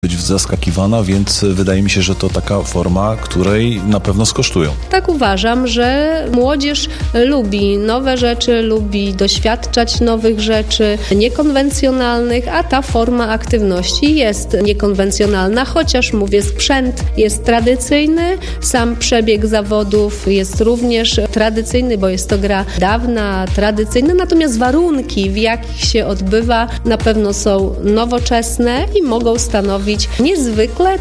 być zaskakiwana, więc wydaje mi się, że to taka forma, której na pewno skosztują. Tak uważam, że młodzież lubi nowe rzeczy, lubi doświadczać nowych rzeczy, niekonwencjonalnych, a ta forma aktywności jest niekonwencjonalna, chociaż mówię, sprzęt jest tradycyjny, sam przebieg zawodów jest również tradycyjny, bo jest to gra dawna, tradycyjna, natomiast warunki, w jakich się odbywa, na pewno są nowoczesne i mogą stanowić niezwykle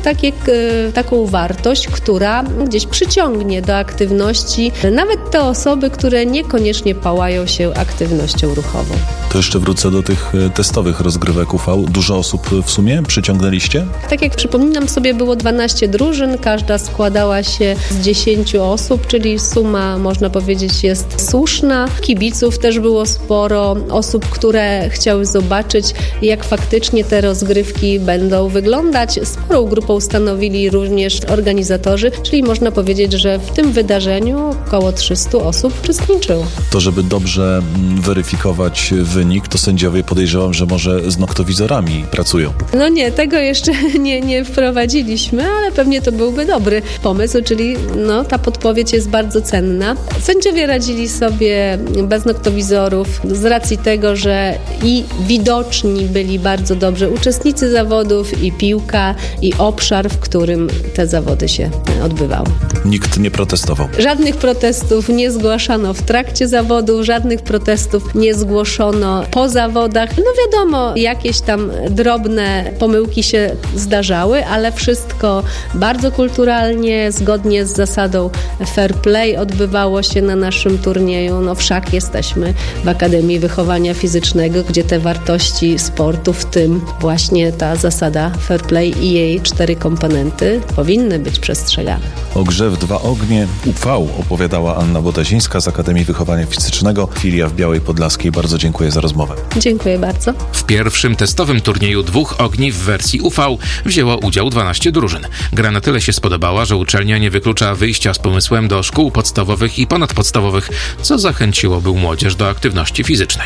taką wartość, która gdzieś przyciągnie do aktywności nawet te osoby, które niekoniecznie pałają się aktywnością ruchową. To jeszcze wrócę do tych testowych rozgrywek UV. Dużo osób w sumie przyciągnęliście? Tak jak przypominam sobie, było 12 drużyn, każda składała się z 10 osób, czyli suma, można powiedzieć, jest słuszna. Kibiców też było sporo, osób, które chciały zobaczyć, jak faktycznie te rozgrywki będą wyglądać. Sporą grupą stanowili również organizatorzy, czyli można powiedzieć, że w tym wydarzeniu około 300 osób uczestniczyło. To, żeby dobrze weryfikować wynik, to sędziowie, podejrzewam, że może z noktowizorami pracują. No nie, tego jeszcze nie wprowadziliśmy, ale pewnie to byłby dobry pomysł, czyli ta podpowiedź jest bardzo cenna. Sędziowie radzili sobie bez noktowizorów z racji tego, że i widoczni byli bardzo dobrze uczestnicy zawodów, i piłka, i obszar, w którym te zawody się odbywały. Nikt nie protestował? Żadnych protestów nie zgłaszano w trakcie zawodów, żadnych protestów nie zgłoszono po zawodach. Wiadomo, jakieś tam drobne pomyłki się zdarzały, ale wszystko bardzo kulturalnie, zgodnie z zasadą fair play odbywało się na naszym turnieju. Wszak jesteśmy w Akademii Wychowania Fizycznego, gdzie te wartości sportu, w tym właśnie ta zasada fair play i jej 4 komponenty powinny być przestrzegane. O grze w 2 ognie UV opowiadała Anna Botazińska z Akademii Wychowania Fizycznego, filia w Białej Podlaskiej. Bardzo dziękuję za rozmowę. Dziękuję bardzo. W pierwszym testowym turnieju 2 ogni w wersji UV wzięło udział 12 drużyn. Gra na tyle się spodobała, że uczelnia nie wyklucza wyjścia z pomysłem do szkół podstawowych i ponadpodstawowych, co zachęciłoby młodzież do aktywności fizycznej.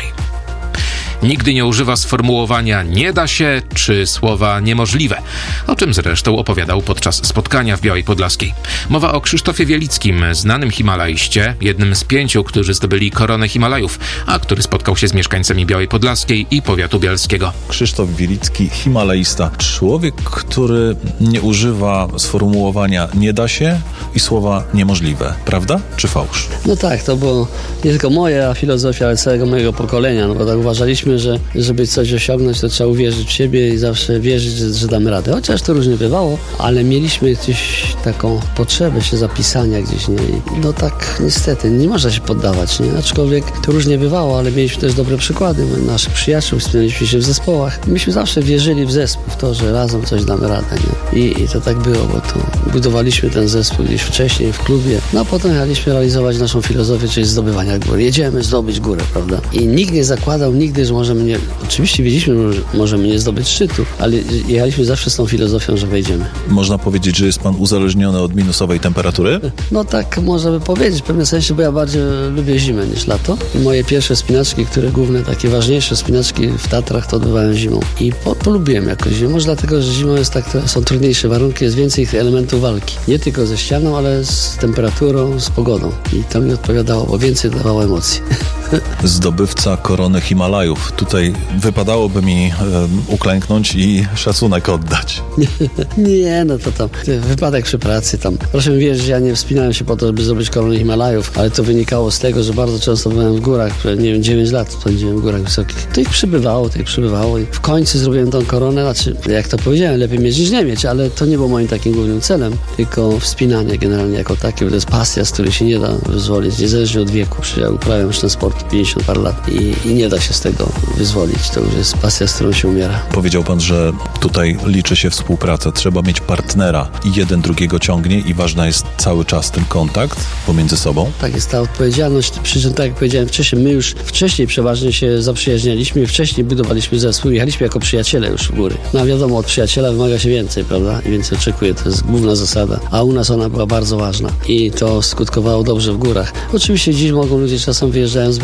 Nigdy nie używa sformułowania nie da się czy słowa niemożliwe, o czym zresztą opowiadał podczas spotkania w Białej Podlaskiej. Mowa o Krzysztofie Wielickim, znanym himalaiście, jednym z 5, którzy zdobyli koronę Himalajów, a który spotkał się z mieszkańcami Białej Podlaskiej i powiatu bielskiego. Krzysztof Wielicki, himalaista. Człowiek, który nie używa sformułowania nie da się i słowa niemożliwe. Prawda czy fałsz? Tak, to było nie tylko moja filozofia, ale całego mojego pokolenia, bo tak uważaliśmy, że żeby coś osiągnąć, to trzeba uwierzyć w siebie i zawsze wierzyć, że damy radę. Chociaż to różnie bywało, ale mieliśmy gdzieś taką potrzebę się zapisania gdzieś, nie? Tak niestety, nie można się poddawać, nie? Aczkolwiek to różnie bywało, ale mieliśmy też dobre przykłady. Naszych przyjaciół, wspomnieliśmy się w zespołach. Myśmy zawsze wierzyli w zespół, w to, że razem coś damy radę, nie? I to tak było, bo to budowaliśmy ten zespół gdzieś wcześniej w klubie, a potem jechaliśmy realizować naszą filozofię, czyli zdobywania góry. Jedziemy zdobyć górę, prawda? I nikt nie zakładał nigdy, że możemy nie... Oczywiście wiedzieliśmy, że możemy nie zdobyć szczytu, ale jechaliśmy zawsze z tą filozofią, że wejdziemy. Można powiedzieć, że jest pan uzależniony od minusowej temperatury? Tak można by powiedzieć w pewnym sensie, bo ja bardziej lubię zimę niż lato. Moje pierwsze spinaczki, które główne, takie ważniejsze spinaczki w Tatrach, to odbywałem zimą. I polubiłem jakoś zimę. Może dlatego, że zimą jest są trudniejsze warunki, jest więcej elementów walki. Nie tylko ze ścianą, ale z temperaturą, z pogodą. I to mi odpowiadało, bo więcej dawało emocji. Zdobywca korony Himalajów. Tutaj wypadałoby mi uklęknąć i szacunek oddać. Nie, to tam wypadek przy pracy tam. Proszę mi wierzyć, że ja nie wspinałem się po to, żeby zdobyć koronę Himalajów, ale to wynikało z tego, że bardzo często byłem w górach, 9 lat spędziłem w górach wysokich. To ich przybywało i w końcu zrobiłem tą koronę, jak to powiedziałem, lepiej mieć niż nie mieć, ale to nie było moim takim głównym celem, tylko wspinanie generalnie jako takie, bo to jest pasja, z której się nie da wyzwolić, niezależnie od wieku. Ja uprawiam już ten sport 50 parę lat i nie da się z tego wyzwolić. To już jest pasja, z którą się umiera. Powiedział pan, że tutaj liczy się współpraca. Trzeba mieć partnera i jeden drugiego ciągnie i ważna jest cały czas ten kontakt pomiędzy sobą. Tak, jest ta odpowiedzialność. Przy czym, tak jak powiedziałem wcześniej, my już wcześniej przeważnie się zaprzyjaźnialiśmy, wcześniej budowaliśmy zespół, jechaliśmy jako przyjaciele już w góry. No a wiadomo, od przyjaciela wymaga się więcej, prawda? I więcej oczekuje, to jest główna zasada. A u nas ona była bardzo ważna i to skutkowało dobrze w górach. Oczywiście dziś mogą ludzie czasem wyjeżdżają z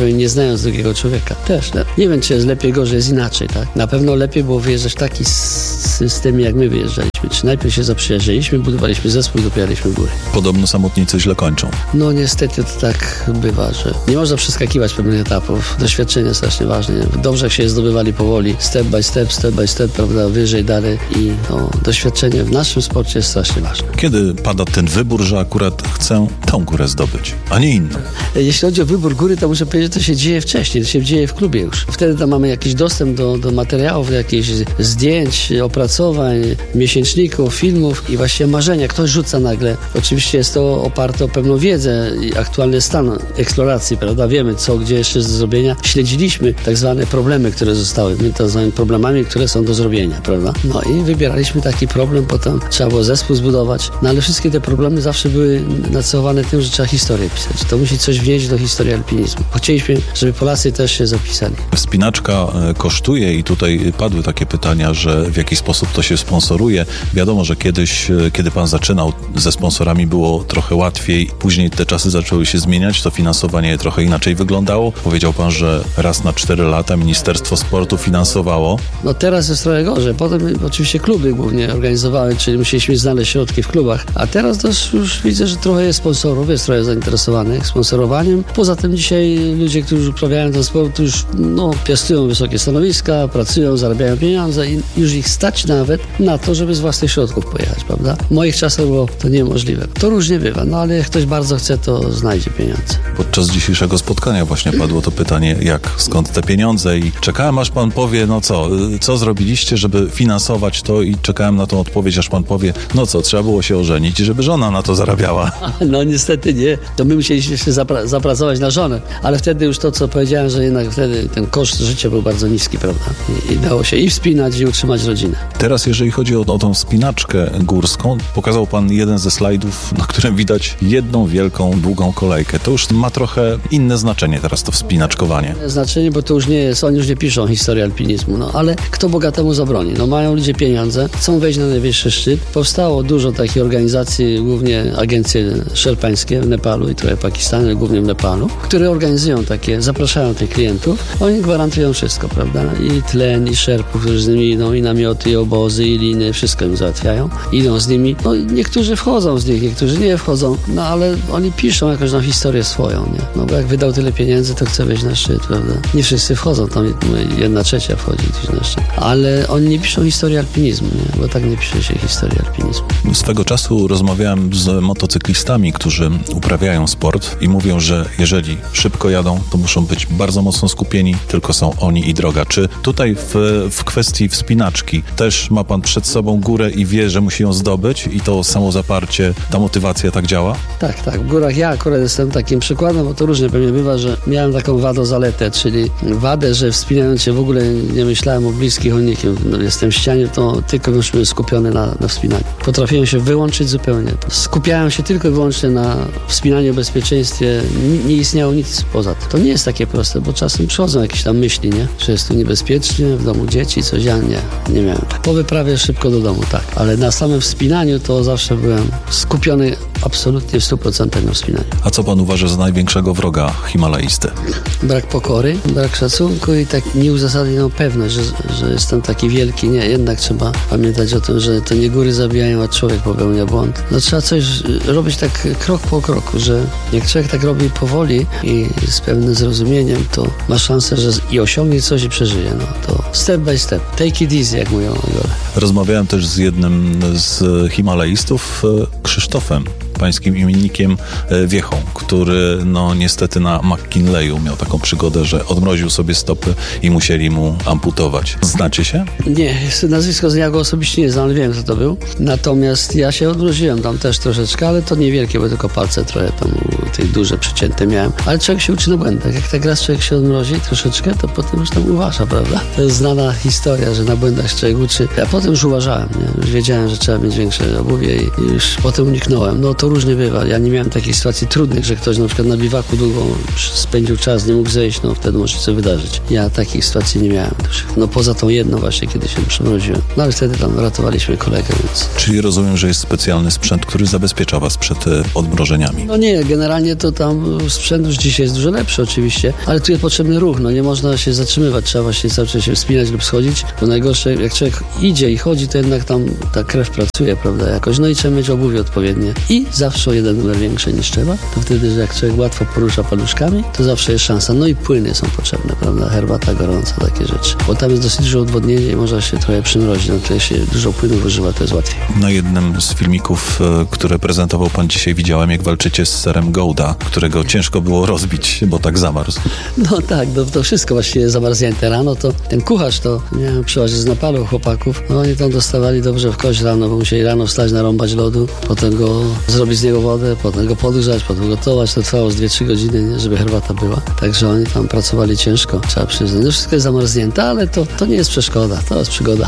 powiem, nie znając drugiego człowieka. Też, nie wiem, czy jest lepiej, gorzej, jest inaczej, tak? Na pewno lepiej było wyjeżdżać w taki system, jak my wyjeżdżaliśmy. Czy najpierw się zaprzyjaźniliśmy, budowaliśmy zespół i dopieraliśmy góry. Podobno samotnicy źle kończą. No niestety to tak bywa, że nie można przeskakiwać pewnych etapów. Doświadczenie strasznie ważne. Dobrze, jak się je zdobywali powoli, step by step, prawda, wyżej, dalej i doświadczenie w naszym sporcie jest strasznie ważne. Kiedy pada ten wybór, że akurat chcę tą górę zdobyć, a nie inną? Jeśli chodzi o wybór góry, to muszę powiedzieć, że to się dzieje wcześniej, to się dzieje w klubie już. Wtedy tam mamy jakiś dostęp do materiałów, jakichś zdjęć, opracowań, miesięczników, filmów i właściwie marzenia. Ktoś rzuca nagle. Oczywiście jest to oparte o pewną wiedzę i aktualny stan eksploracji, prawda? Wiemy, co, gdzie jeszcze jest do zrobienia. Śledziliśmy tak zwane problemy, które zostały. My to nazywamy problemami, które są do zrobienia, prawda? No i wybieraliśmy taki problem, potem trzeba było zespół zbudować. No ale wszystkie te problemy zawsze były nacechowane tym, że trzeba historię pisać. To musi coś wnieść do historii alpinizmu. Chcieliśmy, żeby Polacy też się zapisali. Wspinaczka kosztuje i tutaj padły takie pytania, że w jaki sposób to się sponsoruje. Wiadomo, że kiedyś, kiedy pan zaczynał ze sponsorami, było trochę łatwiej. Później te czasy zaczęły się zmieniać, to finansowanie trochę inaczej wyglądało. Powiedział pan, że raz na 4 lata Ministerstwo Sportu finansowało. No teraz jest trochę gorzej. Potem oczywiście kluby głównie organizowały, czyli musieliśmy znaleźć środki w klubach. A teraz też już widzę, że trochę jest sponsorów, jest trochę zainteresowanych sponsorowaniem. Poza tym dzisiaj ludzie, którzy uprawiają ten sport, już piastują wysokie stanowiska, pracują, zarabiają pieniądze i już ich stać nawet na to, żeby z własnych środków pojechać, prawda? W moich czasach było to niemożliwe. To różnie bywa, no ale jak ktoś bardzo chce, to znajdzie pieniądze. Podczas dzisiejszego spotkania właśnie padło to pytanie, skąd te pieniądze i czekałem, aż pan powie, co zrobiliście, żeby finansować to i czekałem na tą odpowiedź, aż pan powie, trzeba było się ożenić, żeby żona na to zarabiała. No niestety nie, to my musieliśmy się zapracować na żonę, ale wtedy już to, co powiedziałem, że jednak wtedy ten koszt życia był bardzo niski, prawda? I dało się i wspinać, i utrzymać rodzinę. Teraz, jeżeli chodzi o tą wspinaczkę górską, pokazał pan jeden ze slajdów, na którym widać jedną wielką, długą kolejkę. To już ma trochę inne znaczenie teraz, to wspinaczkowanie. Znaczenie, bo to już nie jest, oni już nie piszą historii alpinizmu, ale kto bogatemu zabroni? Mają ludzie pieniądze, chcą wejść na najwyższy szczyt. Powstało dużo takich organizacji, głównie agencje szerpańskie w Nepalu i trochę Pakistanie, głównie w Nepalu, które organizują zapraszają tych klientów. Oni gwarantują wszystko, prawda? I tlen, i szerpów, którzy z nimi idą, i namioty, i obozy, i liny, wszystko im załatwiają. Idą z nimi. Niektórzy wchodzą z nich, niektórzy nie wchodzą, ale oni piszą jakąś historię swoją, nie? Bo jak wydał tyle pieniędzy, to chce wejść na szczyt, prawda? Nie wszyscy wchodzą, tam 1/3 wchodzi gdzieś na szczyt. Ale oni nie piszą historii alpinizmu, nie? Bo tak nie pisze się historii alpinizmu. Swego czasu rozmawiałem z motocyklistami, którzy uprawiają sport i mówią, że jeżeli szybko jadą, to muszą być bardzo mocno skupieni, tylko są oni i droga. Czy tutaj w kwestii wspinaczki też ma pan przed sobą górę i wie, że musi ją zdobyć i to samozaparcie, ta motywacja tak działa? Tak. W górach ja akurat jestem takim przykładem, bo to różnie pewnie bywa, że miałem taką zaletę, czyli wadę, że wspinając się w ogóle nie myślałem o bliskich, o nikim. Jestem w ścianie, to tylko już byłem skupiony na wspinaniu. Potrafiłem się wyłączyć zupełnie. Skupiałem się tylko i wyłącznie na wspinaniu, bezpieczeństwie. Nie istniało nic poza tym. To nie jest takie proste, bo czasem przychodzą jakieś tam myśli, nie? Że jest tu niebezpiecznie, w domu dzieci, coś. Ja nie miałem. Po wyprawie szybko do domu, tak. Ale na samym wspinaniu to zawsze byłem skupiony absolutnie w 100% na wspinaniu. A co pan uważa za największego wroga himalaisty? Brak pokory, brak szacunku i tak nieuzasadnioną pewność, że jestem taki wielki. Nie, jednak trzeba pamiętać o tym, że to nie góry zabijają, a człowiek popełnia błąd. Trzeba coś robić tak krok po kroku, że jak człowiek tak robi powoli i z pewnym zrozumieniem, to ma szansę, że i osiągnie coś i przeżyje. To step by step. Take it easy, jak mówią. Rozmawiałem też z jednym z himalaistów, Krzysztofem, pańskim imiennikiem Wiechą, który niestety na McKinleyu miał taką przygodę, że odmroził sobie stopy i musieli mu amputować. Znacie się? Nie, nazwisko ja go osobiście nie znam, ale wiem, kto to był. Natomiast ja się odmroziłem tam też troszeczkę, ale to niewielkie, bo tylko palce trochę tam tych duże przycięte miałem. Ale człowiek się uczy na błędach. Jak tak raz człowiek się odmrozi troszeczkę, to potem już tam uważa, prawda? To jest znana historia, że na błędach człowiek uczy. Ja potem już uważałem, nie? Już wiedziałem, że trzeba mieć większe obuwie i już potem uniknąłem. To różnie bywa. Ja nie miałem takiej sytuacji trudnych, że ktoś na przykład na biwaku długo spędził czas, nie mógł zejść, no wtedy może się coś wydarzyć. Ja takich sytuacji nie miałem. No poza tą jedną właśnie, kiedy się przymroziłem. No ale wtedy tam ratowaliśmy kolegę, więc... Czyli rozumiem, że jest specjalny sprzęt, który zabezpiecza was przed odmrożeniami. No nie, generalnie to tam sprzęt już dzisiaj jest dużo lepszy oczywiście, ale tu jest potrzebny ruch, no nie można się zatrzymywać, trzeba właśnie cały czas się wspinać lub schodzić, bo najgorsze, jak człowiek idzie i chodzi, to jednak tam ta krew pracuje, prawda, jakoś, no i trzeba mieć obuwie odpowiednie i zawsze o jeden numer większe niż trzeba, to wtedy, że jak człowiek łatwo porusza paluszkami, to zawsze jest szansa, no i płyny są potrzebne, prawda, herbata gorąca, takie rzeczy, bo tam jest dosyć dużo odwodnienia i można się trochę przymrozić, no to jak się dużo płynów używa, to jest łatwiej. Na jednym z filmików, które prezentował pan dzisiaj, widziałem, jak walczycie z serem Gouda, którego ciężko było rozbić, bo tak zamarzł. No tak, to wszystko właściwie zamarznięte rano, to ten kucharz to miałem przyjść z Nepalu chłopaków, no oni tam dostawali dobrze w kość rano, bo musieli rano wstać, narąbać lodu, potem go zrobić z niego wodę, potem go podgrzać, potem gotować, to trwało z 2-3 godziny, nie, żeby herbata była. Także oni tam pracowali ciężko, trzeba przyznać. No wszystko jest zamarznięte, ale to nie jest przeszkoda, to jest przygoda.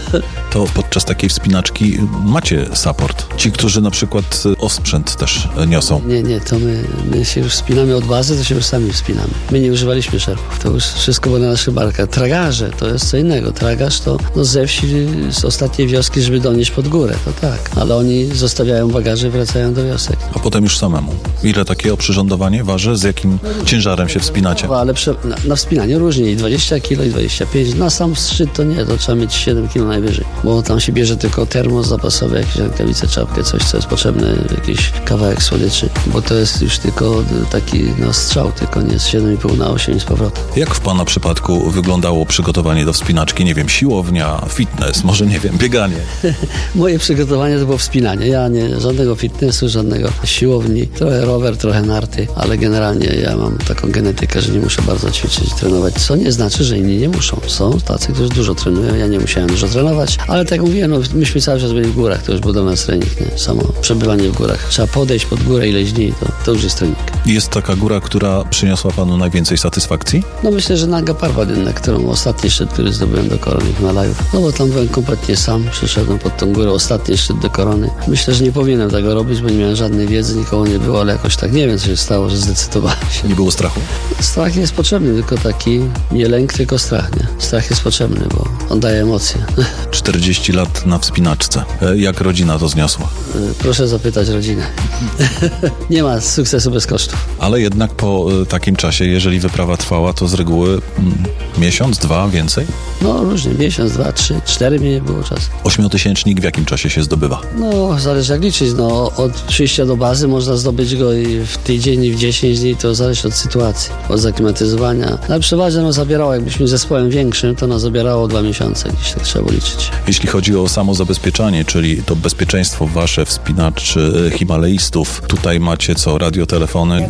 To podczas takiej wspinaczki macie support. Ci, którzy na przykład osprzęt też niosą. Nie, to my się już wspinamy od bazy, to się już sami wspinamy. My nie używaliśmy szerpów, to już wszystko było na naszych barkach. Tragarze to jest co innego. Tragarz to ze wsi, z ostatniej wioski, żeby donieść pod górę, to tak. Ale oni zostawiają bagaże i wracają do wiosek. A potem już samemu. Ile takie oprzyrządowanie waży? Z jakim ciężarem się wspinacie? Ale na wspinaniu różnie. I 20 kg, i 25. Na sam szczyt to nie, to trzeba mieć 7 kg najwyżej. Bo tam się bierze tylko termos zapasowy, jakieś rękawice, czapkę, coś, co jest potrzebne, jakiś kawałek słodyczy. Bo to jest już tylko taki strzał, tylko nie z 7,5 na 8 z powrotem. Jak w pana przypadku wyglądało przygotowanie do wspinaczki? Nie wiem, siłownia, fitness, może nie wiem, bieganie? Moje przygotowanie to było wspinanie. Ja nie, żadnego fitnessu, żadnego siłowni, trochę rower, trochę narty, ale generalnie ja mam taką genetykę, że nie muszę bardzo ćwiczyć, trenować, co nie znaczy, że inni nie muszą. Są tacy, którzy dużo trenują, ja nie musiałem dużo trenować, ale tak jak mówiłem, no, myśmy cały czas byli w górach, to już był dla nas trening, nie? Samo przebywanie w górach. Trzeba podejść pod górę ileś dni, to już jest trening. Jest taka góra, która przyniosła panu najwięcej satysfakcji? No myślę, że Nanga Parbat jednak, którą ostatni szczyt, który zdobyłem do korony Himalajów. No bo tam byłem kompletnie sam, przyszedłem pod tą górę, ostatni szczyt do korony. Myślę, że nie powinienem tego robić, bo nie miałem żadnej wiedzy, nikogo nie było, ale jakoś tak nie wiem, co się stało, że zdecydowałem się. Nie było strachu? Strach nie jest potrzebny, tylko taki nie lęk, tylko strach, nie? Strach jest potrzebny, bo on daje emocje. 40 lat na wspinaczce. Jak rodzina to zniosła? Proszę zapytać rodzinę. Nie ma sukcesu bez kosztów. Ale jednak po takim czasie, jeżeli wyprawa trwała, to z reguły miesiąc, 2, więcej? No różnie, miesiąc, 2, 3, 4 mnie było czasu. 8-tysięcznik w jakim czasie się zdobywa? No zależy jak liczyć, no od przyjścia do bazy można zdobyć go i w tydzień, i w 10 dni, to zależy od sytuacji, od zaklimatyzowania. Ale przeważnie zabierało, jakbyśmy zespołem większym, to zabierało 2 miesiące, gdzieś tak trzeba liczyć. Jeśli chodzi o samo zabezpieczanie, czyli to bezpieczeństwo wasze, wspinaczy himalaistów, tutaj macie co, radiotelefony?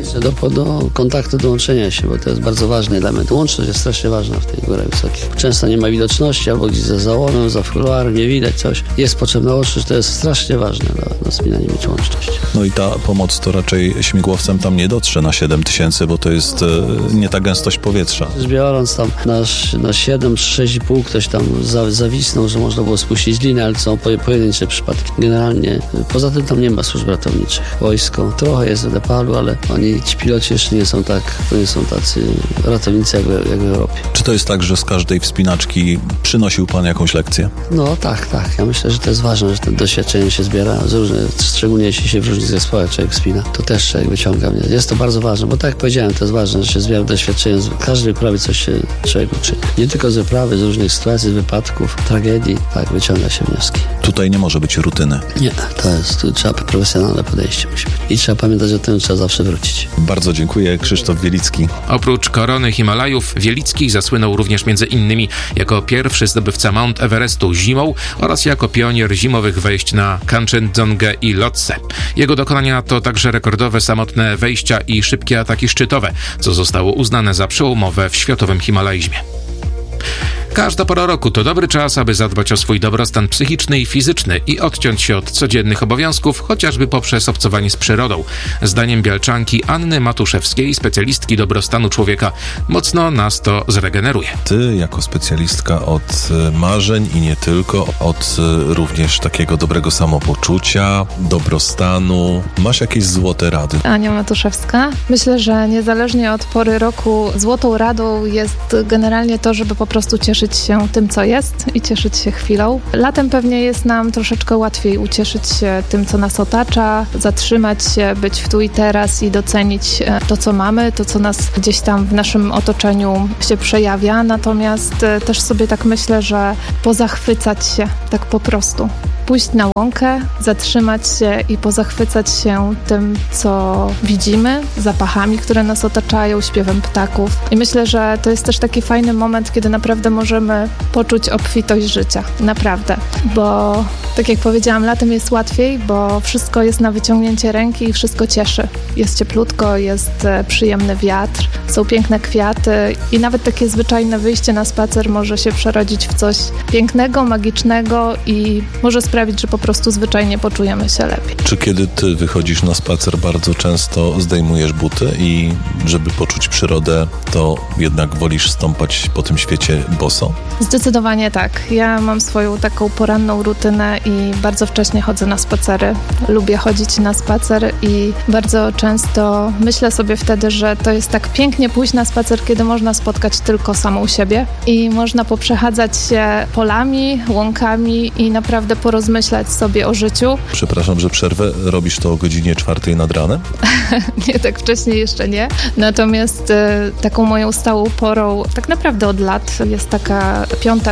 Do kontaktu, do łączenia się, bo to jest bardzo ważny element. Łączność jest strasznie ważna w tej górach wysokich. Często nie ma widoczności, albo gdzieś za załomem, za fuluarem, nie widać coś. Jest potrzebna łączność, to jest strasznie ważne na wspinanie, mieć łączność. No i ta pomoc to raczej śmigłowcem tam nie dotrze na 7000, bo to jest nie ta gęstość powietrza. Biorąc tam na 7, 6,5 ktoś tam zawisnął, że można było spuścić linę, ale są pojedyncze przypadki. Generalnie, poza tym tam nie ma służb ratowniczych. Wojsko trochę jest w Nepalu, ale ci piloci jeszcze nie są tacy ratownicy jak w Europie. Czy to jest tak, że z każdej wspinaczki przynosił pan jakąś lekcję? No tak. Ja myślę, że to jest ważne, że to doświadczenie się zbiera, szczególnie jeśli się w różnych zespołach człowiek wspina, to też człowiek wyciąga mnie. Jest to bardzo ważne, bo tak jak powiedziałem, to jest ważne, że się zbiera doświadczenie. Z każdej wyprawy coś się człowiek uczy. Nie tylko z wyprawy, z różnych sytuacji, z wypadków, tragedii, tak, wyciąga się wnioski. Tutaj nie może być rutyny. Nie, tu trzeba profesjonalne podejście musi być. I trzeba pamiętać o tym, że trzeba zawsze wrócić. Bardzo dziękuję, Krzysztof Wielicki. Oprócz korony Himalajów, Wielicki zasłynął również między innymi jako pierwszy zdobywca Mount Everestu zimą oraz jako pionier zimowych wejść na Kanchenjungę i Lhotse. Jego dokonania to także rekordowe samotne wejścia i szybkie ataki szczytowe, co zostało uznane za przełomowe w światowym himalaizmie. Każda pora roku to dobry czas, aby zadbać o swój dobrostan psychiczny i fizyczny i odciąć się od codziennych obowiązków, chociażby poprzez obcowanie z przyrodą. Zdaniem bialczanki Anny Matuszewskiej, specjalistki dobrostanu człowieka, mocno nas to zregeneruje. Ty jako specjalistka od marzeń i nie tylko, od również takiego dobrego samopoczucia, dobrostanu, masz jakieś złote rady? Ania Matuszewska. Myślę, że niezależnie od pory roku złotą radą jest generalnie to, żeby po prostu cieszyć się tym, co jest i cieszyć się chwilą. Latem pewnie jest nam troszeczkę łatwiej ucieszyć się tym, co nas otacza, zatrzymać się, być w tu i teraz i docenić to, co mamy, to, co nas gdzieś tam w naszym otoczeniu się przejawia. Natomiast też sobie tak myślę, że pozachwycać się tak po prostu. Pójść na łąkę, zatrzymać się i pozachwycać się tym, co widzimy, zapachami, które nas otaczają, śpiewem ptaków. I myślę, że to jest też taki fajny moment, kiedy naprawdę możemy poczuć obfitość życia. Naprawdę. Bo tak jak powiedziałam, latem jest łatwiej, bo wszystko jest na wyciągnięcie ręki i wszystko cieszy. Jest cieplutko, jest przyjemny wiatr, są piękne kwiaty i nawet takie zwyczajne wyjście na spacer może się przerodzić w coś pięknego, magicznego i może sprawić, że po prostu zwyczajnie poczujemy się lepiej. Czy kiedy ty wychodzisz na spacer, bardzo często zdejmujesz buty i żeby poczuć przyrodę, to jednak wolisz stąpać po tym świecie boso? Zdecydowanie tak. Ja mam swoją taką poranną rutynę i bardzo wcześnie chodzę na spacery. Lubię chodzić na spacer i bardzo często myślę sobie wtedy, że to jest tak pięknie pójść na spacer, kiedy można spotkać tylko samą siebie i można poprzechadzać się polami, łąkami i naprawdę porozmyślać sobie o życiu. Przepraszam, że przerwę. Robisz to o godzinie 4 nad ranem? Nie, tak wcześniej jeszcze nie. Natomiast taką moją stałą porą tak naprawdę od lat jest taka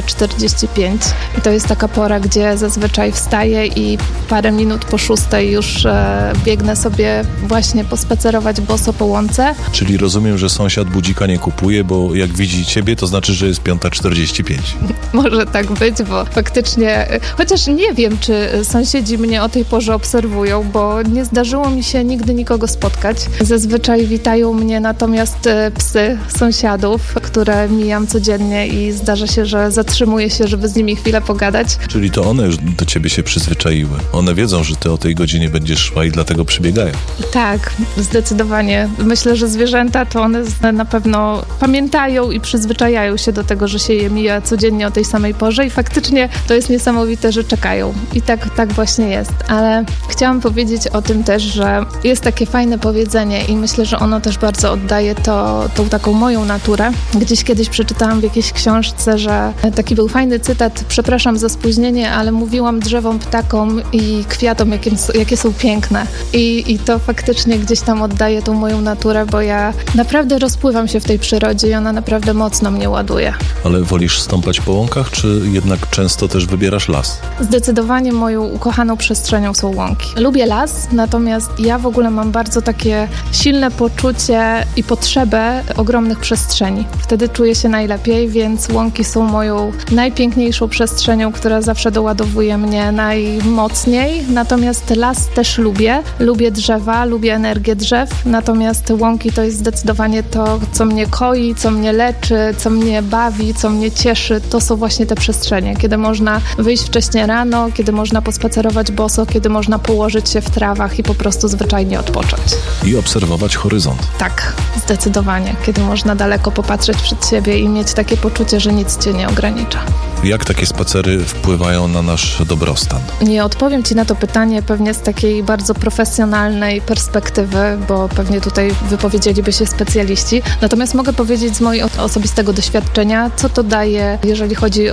5:45 i to jest taka pora, gdzie zazwyczaj wstaję i parę minut po 6 już biegnę sobie właśnie pospacerować boso po łące. Czyli rozumiem, że sąsiad budzika nie kupuje, bo jak widzi ciebie, to znaczy, że jest 5:45. Może tak być, bo faktycznie, chociaż nie wiem, czy sąsiedzi mnie o tej porze obserwują, bo nie zdarzyło mi się nigdy nikogo spotkać. Zazwyczaj witają mnie natomiast psy sąsiadów, które mijam codziennie i zdarza się, że zatrzymuję się, żeby z nimi chwilę pogadać. Czyli to one już do ciebie się przyzwyczaiły. One wiedzą, że ty o tej godzinie będziesz szła i dlatego przybiegają. Tak, zdecydowanie. Myślę, że zwierzęta to one na pewno pamiętają i przyzwyczajają się do tego, że się je mija codziennie o tej samej porze i faktycznie to jest niesamowite, że czekają. I tak właśnie jest. Ale chciałam powiedzieć o tym też, że jest takie fajne powiedzenie i myślę, że ono też bardzo oddaje tą taką moją naturę. Gdzieś kiedyś przeczytałam w jakiejś książce, że taki był fajny cytat, przepraszam za spóźnienie, ale mówiłam drzewom, ptakom i kwiatom, jakie są piękne. I to faktycznie gdzieś tam oddaje tą moją naturę, bo ja naprawdę rozpływam się w tej przyrodzie i ona naprawdę mocno mnie ładuje. Ale wolisz stąpać po łąkach, czy jednak często też wybierasz las? Zdecydowanie moją ukochaną przestrzenią są łąki. Lubię las, natomiast ja w ogóle mam bardzo takie silne poczucie i potrzebę ogromnych przestrzeni. Wtedy czuję się najlepiej, więc łąki są moją najpiękniejszą przestrzenią, która zawsze doładowuje mnie najmocniej. Natomiast las też lubię. Lubię drzewa, lubię energię drzew, natomiast łąki to jest zdecydowanie to, co mnie koi, co mnie leczy, co mnie bawi, co mnie cieszy. To są właśnie te przestrzenie, kiedy można wyjść wcześnie rano, kiedy można pospacerować boso, kiedy można położyć się w trawach i po prostu zwyczajnie odpocząć. I obserwować horyzont. Tak, zdecydowanie. Kiedy można daleko popatrzeć przed siebie i mieć takie poczucie, że nic cię nie ogranicza. Jak takie spacery wpływają na nasz dobrostan? Nie odpowiem ci na to pytanie pewnie z takiej bardzo profesjonalnej perspektywy, bo pewnie tutaj wypowiedzieliby się specjaliści. Natomiast mogę powiedzieć z mojego osobistego doświadczenia, co to daje, jeżeli chodzi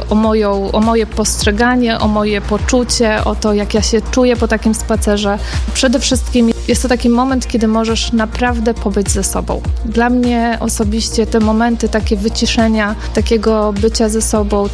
o moje postrzeganie, o moje poczucie, o to, jak ja się czuję po takim spacerze. Przede wszystkim jest to taki moment, kiedy możesz naprawdę pobyć ze sobą. Dla mnie osobiście te momenty takie wyciszenia, takiego bycia ze sobą, takiego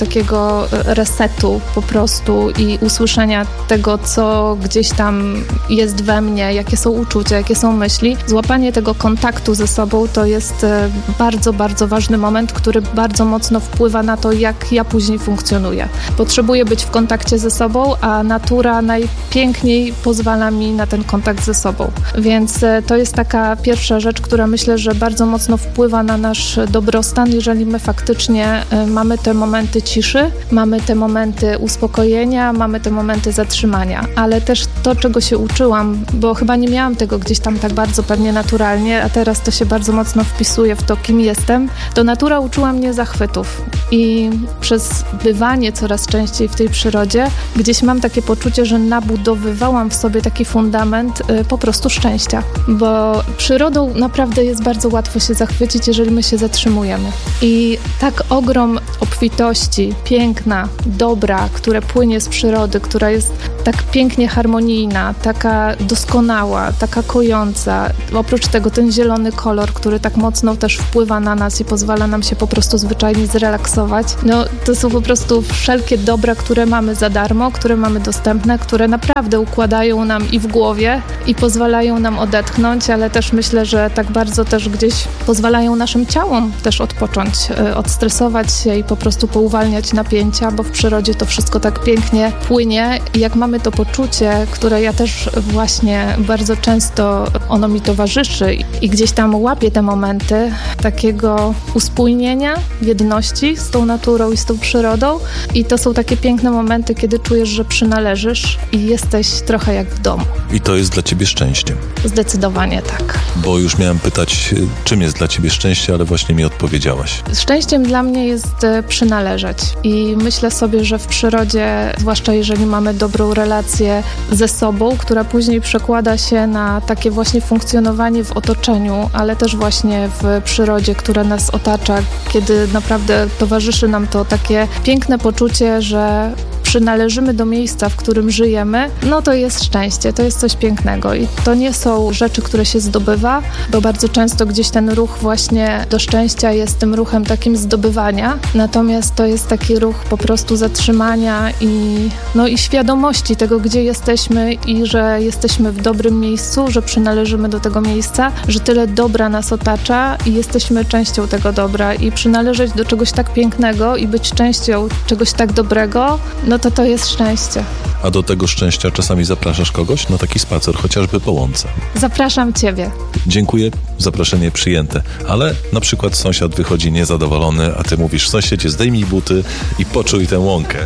takiego resetu po prostu i usłyszenia tego, co gdzieś tam jest we mnie, jakie są uczucia, jakie są myśli. Złapanie tego kontaktu ze sobą to jest bardzo, bardzo ważny moment, który bardzo mocno wpływa na to, jak ja później funkcjonuję. Potrzebuję być w kontakcie ze sobą, a natura najpiękniej pozwala mi na ten kontakt ze sobą. Więc to jest taka pierwsza rzecz, która myślę, że bardzo mocno wpływa na nasz dobrostan, jeżeli my faktycznie mamy te momenty ciszy, mamy te momenty uspokojenia, mamy te momenty zatrzymania. Ale też to, czego się uczyłam, bo chyba nie miałam tego gdzieś tam tak bardzo pewnie naturalnie, a teraz to się bardzo mocno wpisuje w to, kim jestem, to natura uczyła mnie zachwytów. I przez bywanie coraz częściej w tej przyrodzie, gdzieś mam takie poczucie, że nabudowywałam w sobie taki fundament po prostu szczęścia. Bo przyrodą naprawdę jest bardzo łatwo się zachwycić, jeżeli my się zatrzymujemy. I tak ogrom obfitości, piękna, dobra, które płynie z przyrody, która jest tak pięknie harmonijna, taka doskonała, taka kojąca. Oprócz tego ten zielony kolor, który tak mocno też wpływa na nas i pozwala nam się po prostu zwyczajnie zrelaksować. No, to są po prostu wszelkie dobra, które mamy za darmo, które mamy dostępne, które naprawdę układają nam i w głowie i pozwalają nam odetchnąć, ale też myślę, że tak bardzo też gdzieś pozwalają naszym ciałom też odpocząć, odstresować się i po prostu pouwalniać napięcia, bo w przyrodzie to wszystko tak pięknie płynie i jak mamy to poczucie, które ja też właśnie bardzo często ono mi towarzyszy i gdzieś tam łapię te momenty takiego uspójnienia, jedności z tą naturą i z tą przyrodą i to są takie piękne momenty, kiedy czujesz, że przynależysz i jesteś trochę jak w domu. I to jest dla ciebie szczęściem? Zdecydowanie tak. Bo już miałem pytać, czym jest dla ciebie szczęście, ale właśnie mi odpowiedziałaś. Szczęściem dla mnie jest przynależeć i myślę sobie, że w przyrodzie, zwłaszcza jeżeli mamy dobrą relację ze sobą, która później przekłada się na takie właśnie funkcjonowanie w otoczeniu, ale też właśnie w przyrodzie, która nas otacza, kiedy naprawdę towarzyszy nam to takie piękne poczucie, że przynależymy do miejsca, w którym żyjemy, no to jest szczęście, to jest coś pięknego i to nie są rzeczy, które się zdobywa, bo bardzo często gdzieś ten ruch właśnie do szczęścia jest tym ruchem takim zdobywania, natomiast to jest taki ruch po prostu zatrzymania i świadomości tego, gdzie jesteśmy i że jesteśmy w dobrym miejscu, że przynależymy do tego miejsca, że tyle dobra nas otacza i jesteśmy częścią tego dobra i przynależeć do czegoś tak pięknego i być częścią czegoś tak dobrego, no to jest szczęście. A do tego szczęścia czasami zapraszasz kogoś na taki spacer, chociażby po łące? Zapraszam ciebie. Dziękuję, zaproszenie przyjęte. Ale na przykład sąsiad wychodzi niezadowolony, a ty mówisz, sąsiedzie, zdejmij buty i poczuj tę łąkę.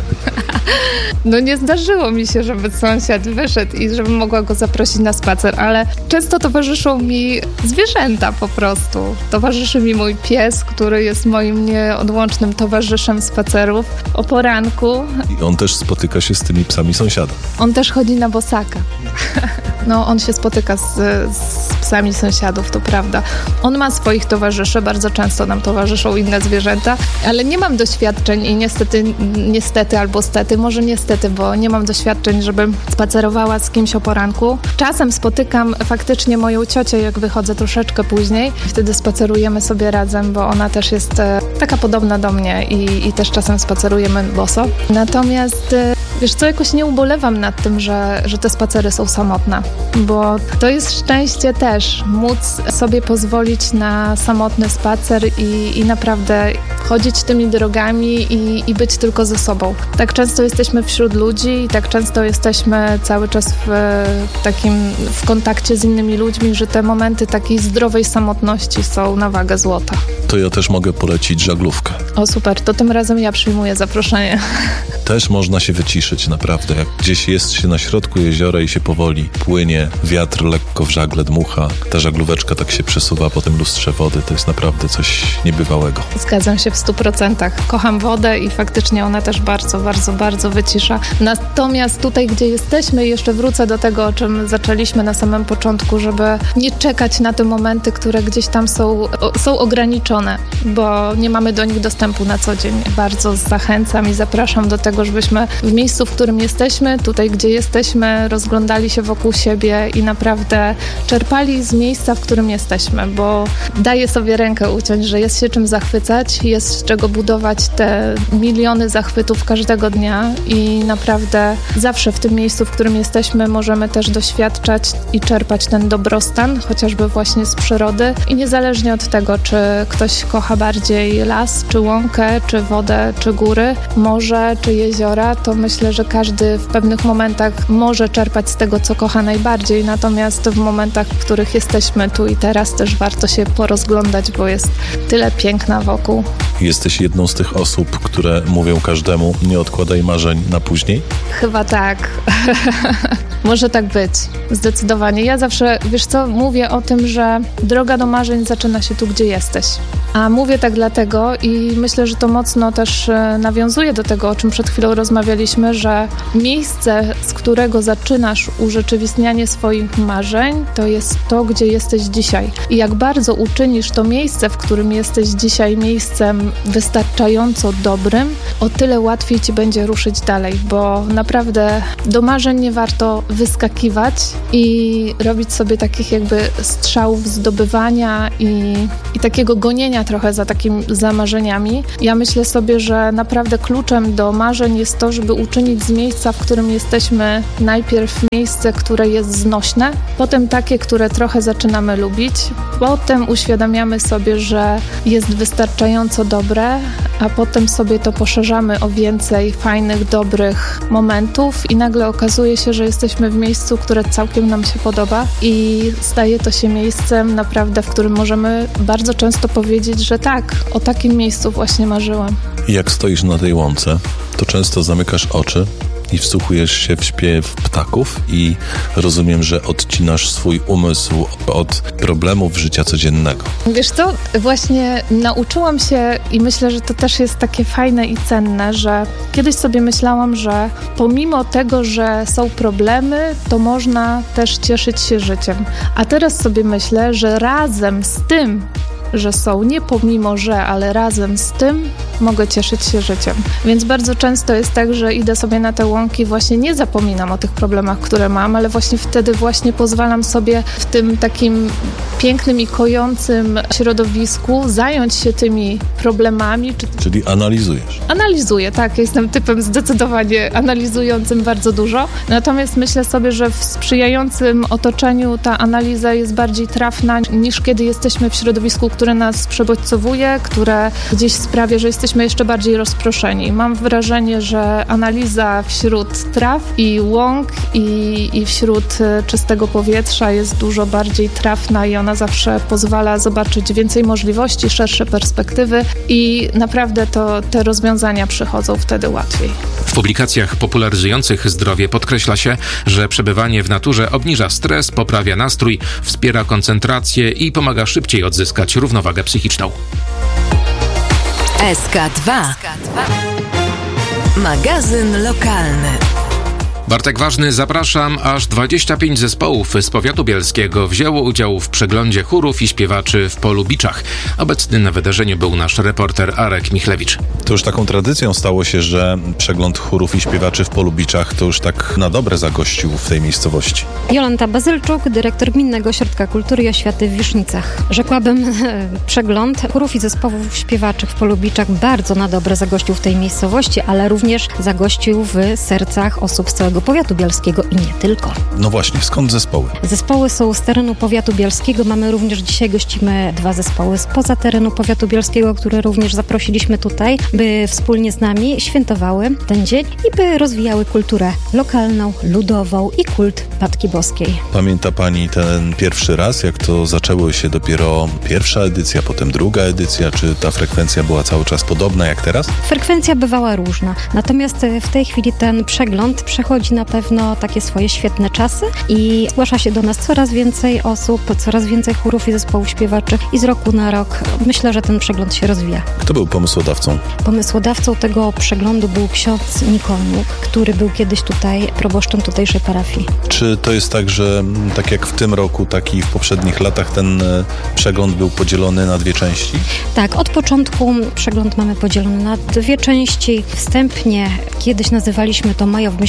No nie zdarzyło mi się, żeby sąsiad wyszedł i żebym mogła go zaprosić na spacer, ale często towarzyszą mi zwierzęta po prostu. Towarzyszy mi mój pies, który jest moim nieodłącznym towarzyszem spacerów o poranku. I on też spotyka się z tymi psami sąsiada. On też chodzi na bosaka. No, on się spotyka z psami sąsiadów, to prawda. On ma swoich towarzyszy, bardzo często nam towarzyszą inne zwierzęta, ale nie mam doświadczeń i niestety albo stety, może niestety, bo nie mam doświadczeń, żebym spacerowała z kimś o poranku. Czasem spotykam faktycznie moją ciocię, jak wychodzę troszeczkę później. Wtedy spacerujemy sobie razem, bo ona też jest taka podobna do mnie i też czasem spacerujemy boso. Natomiast wiesz co, jakoś nie ubolewam nad tym, że te spacery są samotne, bo to jest szczęście też, móc sobie pozwolić na samotny spacer i naprawdę chodzić tymi drogami i być tylko ze sobą. Tak często jesteśmy wśród ludzi i tak często jesteśmy cały czas w kontakcie z innymi ludźmi, że te momenty takiej zdrowej samotności są na wagę złota. To ja też mogę polecić żaglówkę. O super, to tym razem ja przyjmuję zaproszenie. Też można się wyciszyć naprawdę. Jak gdzieś jest się na środku jeziora i się powoli płynie, wiatr lekko w żagle dmucha, ta żaglóweczka tak się przesuwa po tym lustrze wody, to jest naprawdę coś niebywałego. Zgadzam się w 100%. Kocham wodę i faktycznie ona też bardzo, bardzo, bardzo wycisza. Natomiast tutaj, gdzie jesteśmy, jeszcze wrócę do tego, o czym zaczęliśmy na samym początku, żeby nie czekać na te momenty, które gdzieś tam są ograniczone, bo nie mamy do nich dostępu na co dzień. Bardzo zachęcam i zapraszam do tego, żebyśmy w miejscu, w którym jesteśmy, tutaj, gdzie jesteśmy, rozglądali się wokół siebie i naprawdę czerpali z miejsca, w którym jesteśmy, bo daje sobie rękę uciąć, że jest się czym zachwycać, jest z czego budować te miliony zachwytów każdego dnia i naprawdę zawsze w tym miejscu, w którym jesteśmy, możemy też doświadczać i czerpać ten dobrostan, chociażby właśnie z przyrody i niezależnie od tego, czy ktoś kocha bardziej las, czy łąkę, czy wodę, czy góry, morze, czy jeziora, to myślę, że każdy w pewnych momentach może czerpać z tego, co kocha najbardziej, natomiast w momentach, w których jesteśmy tu i teraz, też warto się porozglądać, bo jest tyle piękna wokół. Jesteś jedną z tych osób, które mówią każdemu, nie odkładaj marzeń na później? Chyba tak. Może tak być. Zdecydowanie. Ja zawsze, wiesz co, mówię o tym, że droga do marzeń zaczyna się tu, gdzie jesteś. A mówię tak dlatego i myślę, że to mocno też nawiązuje do tego, o czym przed chwilą rozmawialiśmy, że miejsce, z którego zaczynasz urzeczywistnianie swoich marzeń, to jest to, gdzie jesteś dzisiaj. I jak bardzo uczynisz to miejsce, w którym jesteś dzisiaj, miejscem wystarczająco dobrym, o tyle łatwiej ci będzie ruszyć dalej, bo naprawdę do marzeń nie warto wyskakiwać i robić sobie takich jakby strzałów zdobywania i takiego gonienia trochę za marzeniami. Ja myślę sobie, że naprawdę kluczem do marzeń jest to, żeby uczynić z miejsca, w którym jesteśmy, najpierw miejsce, które jest znośne, potem takie, które trochę zaczynamy lubić, potem uświadamiamy sobie, że jest wystarczająco dobre, a potem sobie to poszerzamy o więcej fajnych, dobrych momentów i nagle okazuje się, że jesteśmy w miejscu, które całkiem nam się podoba i staje to się miejscem naprawdę, w którym możemy bardzo często powiedzieć, że tak, o takim miejscu właśnie marzyłam. I jak stoisz na tej łące, to często zamykasz oczy i wsłuchujesz się w śpiew ptaków i rozumiem, że odcinasz swój umysł od problemów życia codziennego. Wiesz co, właśnie nauczyłam się i myślę, że to też jest takie fajne i cenne, że kiedyś sobie myślałam, że pomimo tego, że są problemy, to można też cieszyć się życiem. A teraz sobie myślę, że razem z tym, że są, nie pomimo, że, ale razem z tym mogę cieszyć się życiem. Więc bardzo często jest tak, że idę sobie na te łąki, właśnie nie zapominam o tych problemach, które mam, ale właśnie wtedy właśnie pozwalam sobie w tym takim pięknym i kojącym środowisku zająć się tymi problemami. Czyli analizujesz? Analizuję, tak. Jestem typem zdecydowanie analizującym bardzo dużo. Natomiast myślę sobie, że w sprzyjającym otoczeniu ta analiza jest bardziej trafna niż kiedy jesteśmy w środowisku, które nas przebodźcowuje, które gdzieś sprawia, że jesteśmy jeszcze bardziej rozproszeni. Mam wrażenie, że analiza wśród traw i łąk i wśród czystego powietrza jest dużo bardziej trafna i ona zawsze pozwala zobaczyć więcej możliwości, szersze perspektywy i naprawdę te rozwiązania przychodzą wtedy łatwiej. W publikacjach popularyzujących zdrowie podkreśla się, że przebywanie w naturze obniża stres, poprawia nastrój, wspiera koncentrację i pomaga szybciej odzyskać równowagę psychiczną. SK2. Magazyn lokalny. Bartek Ważny, zapraszam. Aż 25 zespołów z powiatu bielskiego wzięło udział w przeglądzie chórów i śpiewaczy w Polubiczach. Obecny na wydarzeniu był nasz reporter Arek Michlewicz. To już taką tradycją stało się, że przegląd chórów i śpiewaczy w Polubiczach to już tak na dobre zagościł w tej miejscowości. Jolanta Bazylczuk, dyrektor Gminnego Ośrodka Kultury i Oświaty w Wisznicach. Rzekłabym, przegląd chórów i zespołów śpiewaczych w Polubiczach bardzo na dobre zagościł w tej miejscowości, ale również zagościł w sercach osób z całego powiatu bielskiego i nie tylko. No właśnie, skąd zespoły? Zespoły są z terenu powiatu bielskiego. Mamy również dzisiaj gościmy 2 zespoły spoza terenu powiatu bielskiego, które również zaprosiliśmy tutaj, by wspólnie z nami świętowały ten dzień i by rozwijały kulturę lokalną, ludową i kult Matki Boskiej. Pamięta Pani ten pierwszy raz, jak to zaczęło się dopiero pierwsza edycja, potem druga edycja? Czy ta frekwencja była cały czas podobna jak teraz? Frekwencja bywała różna, natomiast w tej chwili ten przegląd przechodzi na pewno takie swoje świetne czasy i zgłasza się do nas coraz więcej osób, coraz więcej chórów i zespołów śpiewaczych i z roku na rok myślę, że ten przegląd się rozwija. Kto był pomysłodawcą? Pomysłodawcą tego przeglądu był ksiądz Nikolniuk, który był kiedyś tutaj proboszczem tutejszej parafii. Czy to jest tak, że tak jak w tym roku, tak i w poprzednich latach ten przegląd był podzielony na 2 części? Tak, od początku przegląd mamy podzielony na 2 części. Wstępnie kiedyś nazywaliśmy to majowym śpiewaniem.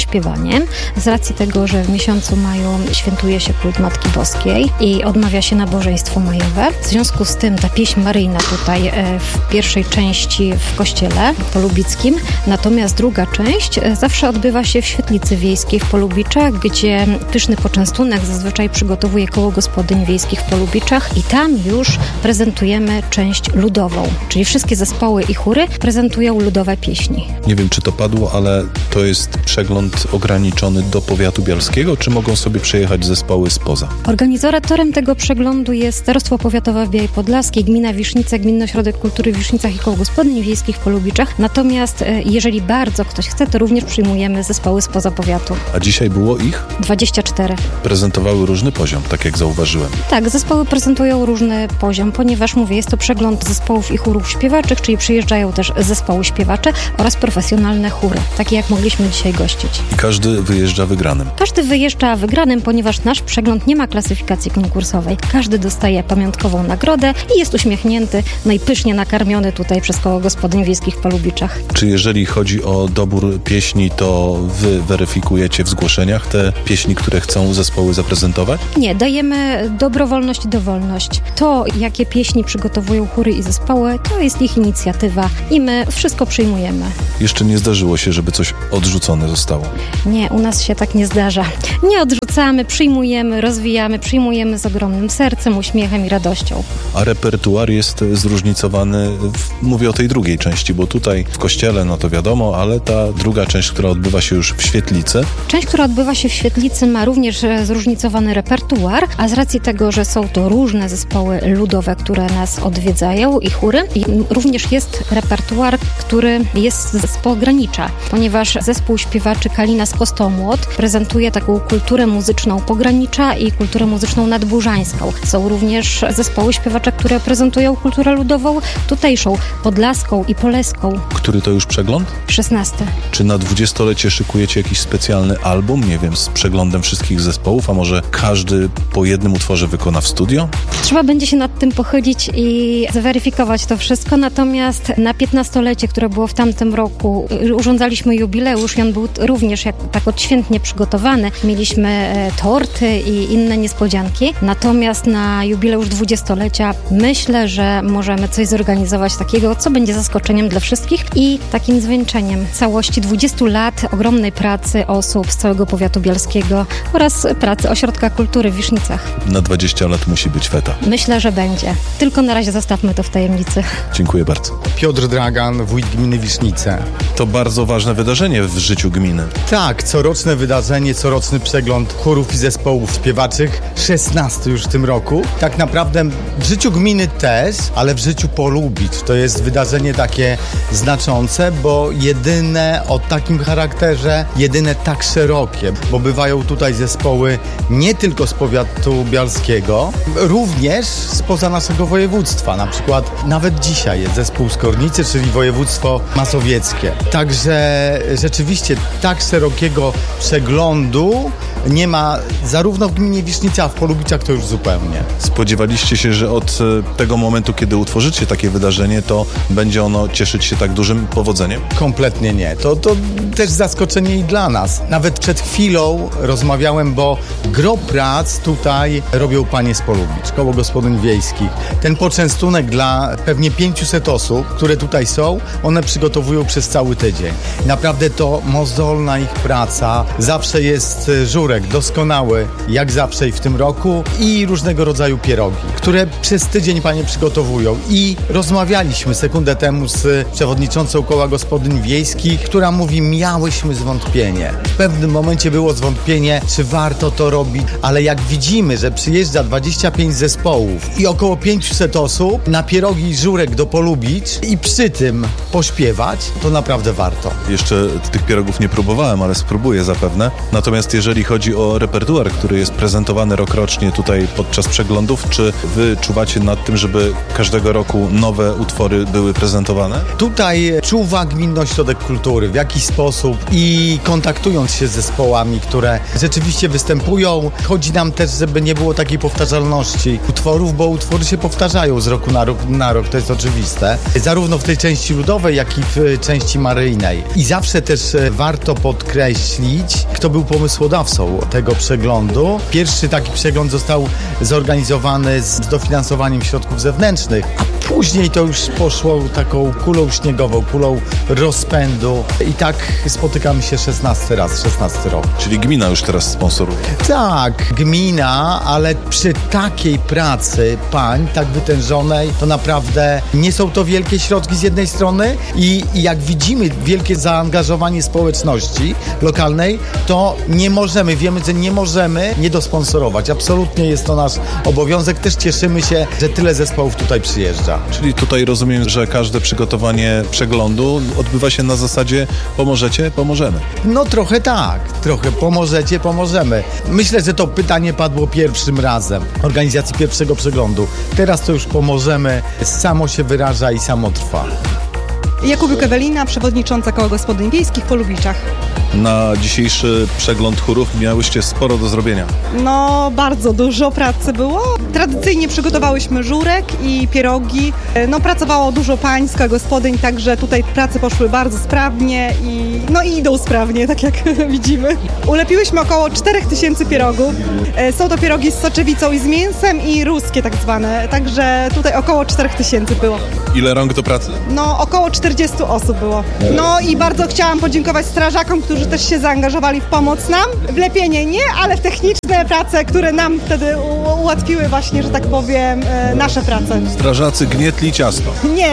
wydarzeniem z racji tego, że w miesiącu maju świętuje się kult Matki Boskiej i odmawia się nabożeństwo majowe. W związku z tym ta pieśń maryjna tutaj w pierwszej części w kościele polubickim, natomiast druga część zawsze odbywa się w świetlicy wiejskiej w Polubiczach, gdzie pyszny poczęstunek zazwyczaj przygotowuje koło gospodyń wiejskich w Polubiczach i tam już prezentujemy część ludową, czyli wszystkie zespoły i chóry prezentują ludowe pieśni. Nie wiem, czy to padło, ale to jest przegląd ograniczony do powiatu bialskiego, czy mogą sobie przejechać zespoły spoza? Organizatorem tego przeglądu jest Starostwo Powiatowe w Białej Podlaskiej, Gmina Wisznice, Gminny Ośrodek Kultury w Wisznicach i Koło Gospodyń Wiejskich w Polubiczach. Natomiast jeżeli bardzo ktoś chce, to również przyjmujemy zespoły spoza powiatu. A dzisiaj było ich? 24. Prezentowały różny poziom, tak jak zauważyłem. Tak, zespoły prezentują różny poziom, ponieważ mówię, jest to przegląd zespołów i chórów śpiewaczych, czyli przyjeżdżają też zespoły śpiewacze oraz profesjonalne chóry, takie jak mogliśmy dzisiaj gościć. I każdy wyjeżdża wygranym? Każdy wyjeżdża wygranym, ponieważ nasz przegląd nie ma klasyfikacji konkursowej. Każdy dostaje pamiątkową nagrodę i jest uśmiechnięty, no i pysznie nakarmiony tutaj przez Koło Gospodyń Wiejskich w Polubiczach. Czy jeżeli chodzi o dobór pieśni, to wy weryfikujecie w zgłoszeniach te pieśni, które chcą zespoły zaprezentować? Nie, dajemy dobrowolność i dowolność. To, jakie pieśni przygotowują chóry i zespoły, to jest ich inicjatywa i my wszystko przyjmujemy. Jeszcze nie zdarzyło się, żeby coś odrzucone zostało? Nie, u nas się tak nie zdarza. Nie odrzucamy, przyjmujemy, rozwijamy, przyjmujemy z ogromnym sercem, uśmiechem i radością. A repertuar jest zróżnicowany, mówię o tej drugiej części, bo tutaj w kościele, no to wiadomo, ale ta druga część, która odbywa się już w świetlicy. Część, która odbywa się w świetlicy, ma również zróżnicowany repertuar, a z racji tego, że są to różne zespoły ludowe, które nas odwiedzają i chóry, i również jest repertuar, który jest z pogranicza, ponieważ zespół śpiewaczy Kalina z Kostołmłot prezentuje taką kulturę muzyczną pogranicza i kulturę muzyczną nadburzańską. Są również zespoły śpiewacze, które prezentują kulturę ludową tutejszą, podlaską i poleską. Który to już przegląd? 16. Czy na 20-lecie szykujecie jakiś specjalny album, nie wiem, z przeglądem wszystkich zespołów, a może każdy po jednym utworze wykona w studio? Trzeba będzie się nad tym pochylić i zweryfikować to wszystko, natomiast na 15-lecie, które było w tamtym roku, urządzaliśmy jubileusz i on był również tak odświętnie przygotowany. Mieliśmy torty i inne niespodzianki, natomiast na jubileusz 20-lecia myślę, że możemy coś zorganizować takiego, co będzie zaskoczeniem dla wszystkich i takim zwieńczeniem całości 20 lat ogromnej pracy osób z całego powiatu bialskiego oraz pracy Ośrodka Kultury w Wisznicach. Na 20 lat musi być feta. Myślę, że będzie. Tylko na razie zostawmy to w tajemnicy. Dziękuję bardzo. Piotr Dragan, wójt gminy Wisznice. To bardzo ważne wydarzenie w życiu gminy. Tak, coroczne wydarzenie, coroczny przegląd chórów i zespołów śpiewaczych, 16 już w tym roku. Tak naprawdę w życiu gminy też, ale w życiu Polubicz. To jest wydarzenie takie znaczące, bo jedyne o takim charakterze, jedyne tak szerokie, bo bywają tutaj zespoły nie tylko z powiatu bialskiego, również spoza naszego województwa. Na przykład nawet dzisiaj jest zespół z Kornicy, czyli województwo mazowieckie. Także rzeczywiście tak szerokiego przeglądu nie ma zarówno w gminie Wisznica, a w Polubiczach to już zupełnie. Spodziewaliście się, że od tego momentu, kiedy utworzycie takie wydarzenie, to będzie ono cieszyć się tak dużym powodzeniem? Kompletnie nie. To też zaskoczenie i dla nas. Nawet przed chwilą rozmawiałem, bo gro prac tutaj robią panie z Polubicz, Koło Gospodyń Wiejskich. Ten poczęstunek dla pewnie 500 osób, które tutaj są, one przygotowują przez cały tydzień. Naprawdę to mozolna ich praca. Zawsze jest żurek doskonały, jak zawsze i w tym roku, i różnego rodzaju pierogi, które przez tydzień panie przygotowują. I rozmawialiśmy sekundę temu z przewodniczącą Koła Gospodyń Wiejskich, która mówi, miałyśmy zwątpienie. W pewnym momencie było zwątpienie, czy warto to robić, ale jak widzimy, że przyjeżdża 25 zespołów i około 500 osób na pierogi i żurek do Polubicz i przy tym pośpiewać, to naprawdę warto. Jeszcze tych pierogów nie próbowałem, ale spróbuję zapewne. Natomiast jeżeli chodzi chodzi o repertuar, który jest prezentowany rokrocznie tutaj podczas przeglądów, czy wy czuwacie nad tym, żeby każdego roku nowe utwory były prezentowane? Tutaj czuwa Gminny Ośrodek Kultury, w jaki sposób i kontaktując się z zespołami, które rzeczywiście występują, chodzi nam też, żeby nie było takiej powtarzalności utworów, bo utwory się powtarzają z roku na rok, to jest oczywiste. Zarówno w tej części ludowej, jak i w części maryjnej. I zawsze też warto podkreślić, kto był pomysłodawcą tego przeglądu. Pierwszy taki przegląd został zorganizowany z dofinansowaniem środków zewnętrznych, a później to już poszło taką kulą śniegową, kulą rozpędu i tak spotykamy się 16 rok. Czyli gmina już teraz sponsoruje? Tak, gmina, ale przy takiej pracy pań, tak wytężonej, to naprawdę nie są to wielkie środki z jednej strony i jak widzimy wielkie zaangażowanie społeczności lokalnej, to wiemy, że nie możemy nie dosponsorować. Absolutnie jest to nasz obowiązek. Też cieszymy się, że tyle zespołów tutaj przyjeżdża. Czyli tutaj rozumiem, że każde przygotowanie przeglądu odbywa się na zasadzie pomożecie, pomożemy. No trochę tak, trochę pomożecie, pomożemy. Myślę, że to pytanie padło pierwszym razem organizacji pierwszego przeglądu. Teraz to już pomożemy, samo się wyraża i samo trwa. Jakubiuk Ewelina, przewodnicząca Koła Gospodyń Wiejskich po Lubiczach. Na dzisiejszy przegląd chórów miałyście sporo do zrobienia. No, bardzo dużo pracy było. Tradycyjnie przygotowałyśmy żurek i pierogi. No, pracowało dużo pań z Koła Gospodyń, także tutaj prace poszły bardzo sprawnie i idą sprawnie, tak jak widzimy. Ulepiłyśmy około 4000 pierogów. Są to pierogi z soczewicą i z mięsem i ruskie tak zwane, także tutaj około 4000 było. Ile rąk do pracy? No, około 40 osób było. No i bardzo chciałam podziękować strażakom, którzy też się zaangażowali w pomoc nam. W lepienie nie, ale w techniczne prace, które nam wtedy ułatwiły właśnie, że tak powiem, nasze prace. Strażacy gnietli ciasto. Nie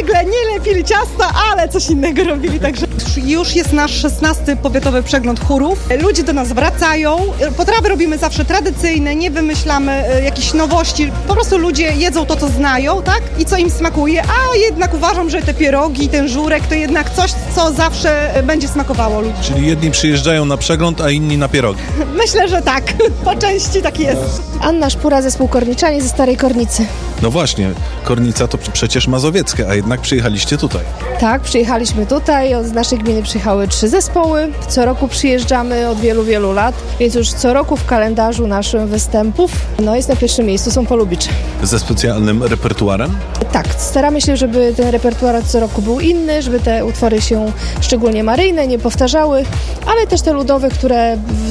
lepili ciasta, ale coś innego robili, także już jest nasz 16. powiatowy przegląd chórów. Ludzie do nas wracają. Potrawy robimy zawsze tradycyjne, nie wymyślamy jakichś nowości. Po prostu ludzie jedzą to, co znają, tak? I co im smakuje, a jednak uważam, że te pierogi, ten żurek to jednak coś, co zawsze będzie smakowało ludziom. Czyli jedni przyjeżdżają na przegląd, a inni na pierogi. Myślę, że tak. Po części tak jest. Anna Szpura, zespół Korniczanie ze Starej Kornicy. No właśnie, Kornica to przecież mazowieckie, a jednak przyjechaliście tutaj. Tak, przyjechaliśmy tutaj. Od naszej gminy przyjechały 3 zespoły. Co roku przyjeżdżamy od wielu, wielu lat, więc już co roku w kalendarzu naszym występów jest na pierwszym miejscu, są Polubicze. Ze specjalnym repertuarem? Tak, staramy się, żeby ten repertuar co roku był inny, żeby te utwory się szczególnie maryjne nie powtarzały, ale też te ludowe, które w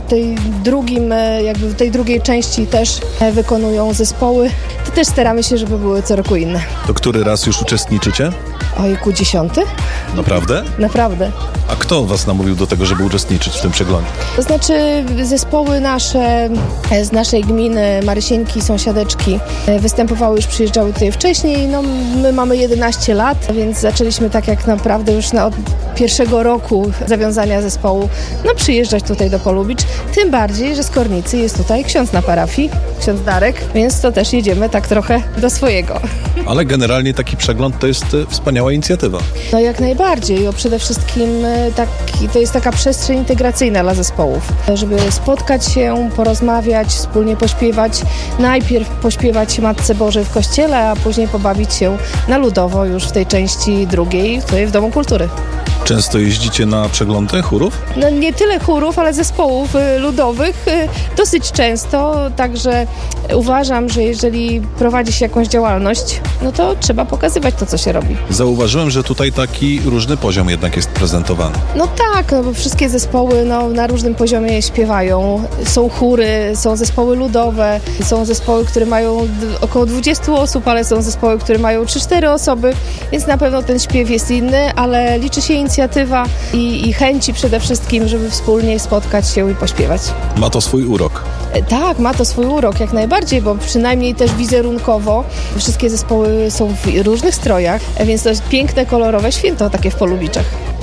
tej drugiej części też wykonują zespoły, to też staramy się, żeby były co roku inne. To który raz już uczestniczycie? Ojku, 10. Naprawdę? Naprawdę. A kto was namówił do tego, żeby uczestniczyć w tym przeglądzie? To znaczy zespoły nasze z naszej gminy, Marysieńki, sąsiadeczki, występowały już, przyjeżdżały tutaj wcześniej. No, my mamy 11 lat, więc zaczęliśmy tak jak naprawdę już od pierwszego roku zawiązania zespołu przyjeżdżać tutaj do Polubicz. Tym bardziej, że z Kornicy jest tutaj ksiądz na parafii, ksiądz Darek, więc to też jedziemy tak trochę do swojego. Ale generalnie taki przegląd to jest wspaniała inicjatywa. No jak najbardziej. Przede wszystkim to jest taka przestrzeń integracyjna dla zespołów, żeby spotkać się, porozmawiać, wspólnie pośpiewać. Najpierw pośpiewać Matce Bożej w kościele, a później pobawić się na ludowo już w tej części drugiej, tutaj w Domu Kultury. Często jeździcie na przeglądy chórów? No nie tyle chórów, ale zespołów ludowych dosyć często, także uważam, że jeżeli prowadzi się jakąś działalność, no to trzeba pokazywać to, co się robi. Zauważyłem, że tutaj taki różny poziom jednak jest prezentowany. No tak, bo wszystkie zespoły na różnym poziomie śpiewają. Są chóry, są zespoły ludowe, są zespoły, które mają około 20 osób, ale są zespoły, które mają 3-4 osoby, więc na pewno ten śpiew jest inny, ale liczy się inicjatywa i chęci przede wszystkim, żeby wspólnie spotkać się i pośpiewać. Ma to swój urok. Tak, ma to swój urok jak najbardziej, bo przynajmniej też wizerunkowo wszystkie zespoły są w różnych strojach, więc to jest piękne, kolorowe święto takie w Polubiczach.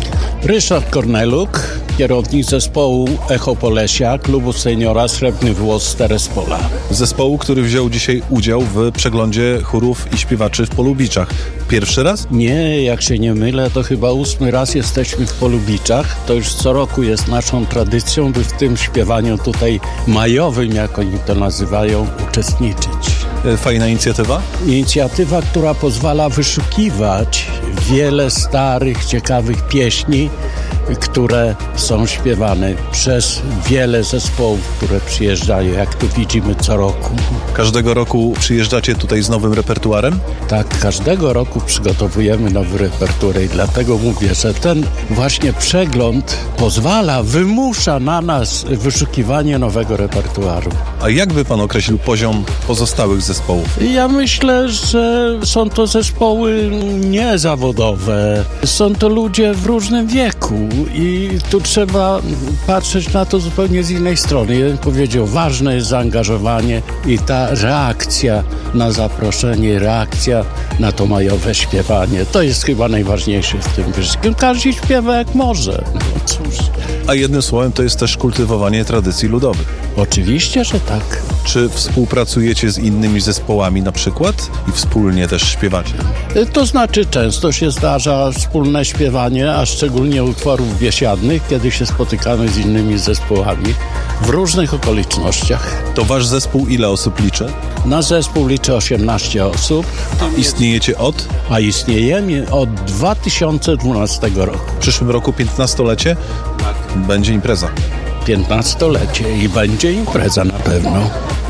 Ryszard Korneluk, kierownik zespołu Echo Polesia, klubu seniora Srebrny Włos z Terespola. Zespołu, który wziął dzisiaj udział w przeglądzie chórów i śpiewaczy w Polubiczach. Pierwszy raz? Nie, jak się nie mylę, to chyba 8. raz jesteśmy w Polubiczach. To już co roku jest naszą tradycją, by w tym śpiewaniu tutaj majowym, jak oni to nazywają, uczestniczyć. Fajna inicjatywa? Inicjatywa, która pozwala wyszukiwać wiele starych, ciekawych pieśni, które są śpiewane przez wiele zespołów, które przyjeżdżają, jak tu widzimy co roku. Każdego roku przyjeżdżacie tutaj z nowym repertuarem? Tak, każdego roku przygotowujemy nowy repertuar i dlatego mówię, że ten właśnie przegląd wymusza na nas wyszukiwanie nowego repertuaru. A jak by pan określił poziom pozostałych zespołów? Ja myślę, że są to zespoły niezawodowe. Są to ludzie w różnym wieku i tu trzeba patrzeć na to zupełnie z innej strony. Ja bym powiedział, ważne jest zaangażowanie i ta reakcja na zaproszenie, reakcja na to majowe śpiewanie. To jest chyba najważniejsze w tym wszystkim. Każdy śpiewa jak może. No cóż. A jednym słowem to jest też kultywowanie tradycji ludowych. Oczywiście, że tak. Czy współpracujecie z innymi zespołami na przykład i wspólnie też śpiewacie? To znaczy często się zdarza wspólne śpiewanie, a szczególnie utworów biesiadnych, kiedy się spotykamy z innymi zespołami w różnych okolicznościach. To wasz zespół ile osób liczy? Nasz zespół liczy 18 osób. Istniejecie od? A istniejemy od 2012 roku. W przyszłym roku 15-lecie? Będzie impreza. 15-lecie i będzie impreza na pewno.